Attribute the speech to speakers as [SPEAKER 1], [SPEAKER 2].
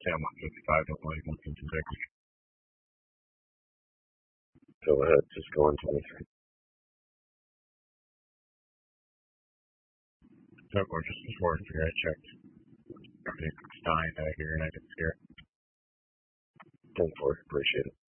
[SPEAKER 1] Sam 155, don't worry, 156.
[SPEAKER 2] Go ahead, just go on 23.
[SPEAKER 1] So gorgeous this morning, I checked. Everything's fine here, and I didn't scare.
[SPEAKER 2] 10-4, appreciate it.